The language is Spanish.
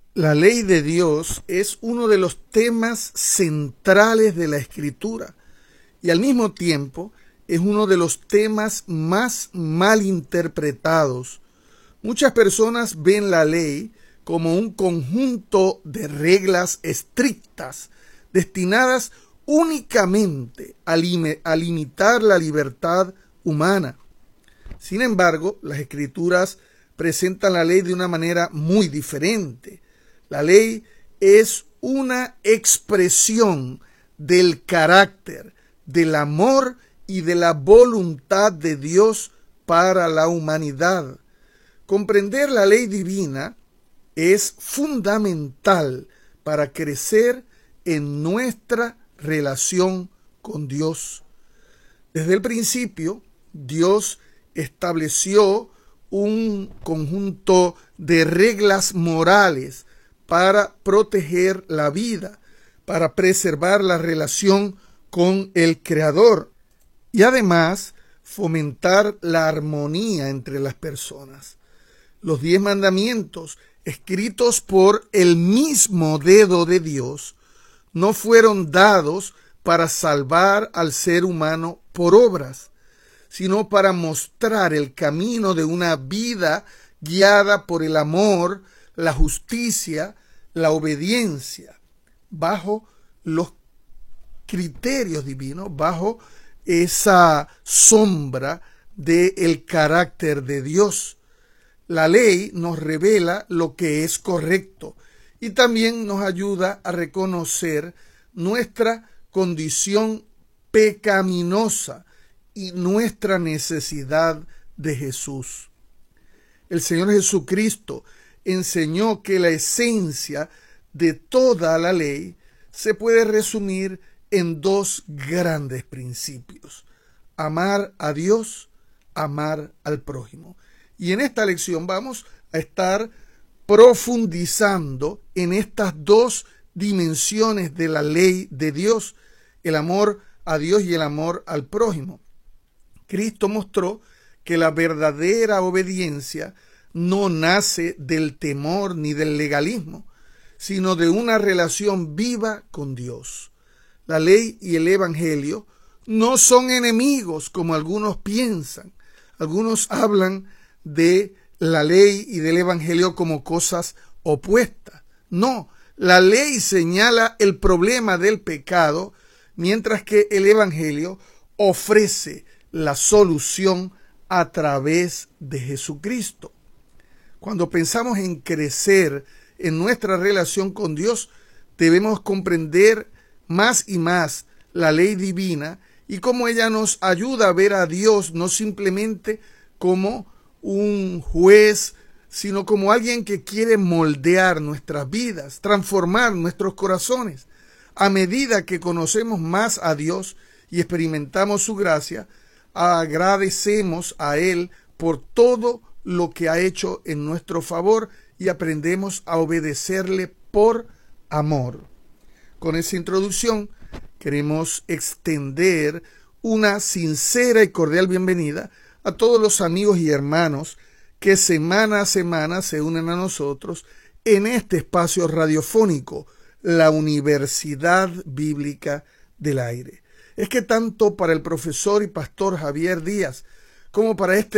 La ley de Dios es uno de los temas centrales de la Escritura y al mismo tiempo es uno de los temas más mal interpretados. Muchas personas ven la ley como un conjunto de reglas estrictas destinadas únicamente a limitar la libertad humana. Sin embargo, las Escrituras presentan la ley de una manera muy diferente. La ley es una expresión del carácter, del amor y de la voluntad de Dios para la humanidad. Comprender la ley divina es fundamental para crecer en nuestra relación con Dios. Desde el principio, Dios estableció un conjunto de reglas morales para proteger la vida, para preservar la relación con el Creador y además fomentar la armonía entre las personas. Los 10 mandamientos, escritos por el mismo dedo de Dios, no fueron dados para salvar al ser humano por obras, sino para mostrar el camino de una vida guiada por el amor, la justicia, la obediencia, bajo los criterios divinos, bajo esa sombra del carácter de Dios. La ley nos revela lo que es correcto y también nos ayuda a reconocer nuestra condición pecaminosa y nuestra necesidad de Jesús. El Señor Jesucristo enseñó que la esencia de toda la ley se puede resumir en 2 grandes principios: amar a Dios, amar al prójimo. Y en esta lección vamos a estar profundizando en estas 2 dimensiones de la ley de Dios, el amor a Dios y el amor al prójimo. Cristo mostró que la verdadera obediencia no nace del temor ni del legalismo, sino de una relación viva con Dios. La ley y el evangelio no son enemigos como algunos piensan. Algunos hablan de la ley y del evangelio como cosas opuestas. No, la ley señala el problema del pecado, mientras que el evangelio ofrece la solución a través de Jesucristo. Cuando pensamos en crecer en nuestra relación con Dios, debemos comprender más y más la ley divina y cómo ella nos ayuda a ver a Dios no simplemente como un juez, sino como alguien que quiere moldear nuestras vidas, transformar nuestros corazones. A medida que conocemos más a Dios y experimentamos su gracia, agradecemos a Él por todo lo que ha hecho en nuestro favor y aprendemos a obedecerle por amor. Con esa introducción queremos extender una sincera y cordial bienvenida a todos los amigos y hermanos que semana a semana se unen a nosotros en este espacio radiofónico, la Universidad Bíblica del Aire. Es que tanto para el profesor y pastor Javier Díaz como para este